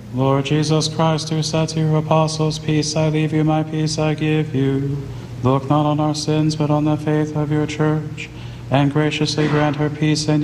Lord Jesus Christ, who said to your apostles, "Peace I leave you, my peace I give you," look not on our sins, but on the faith of your church, and graciously grant her peace and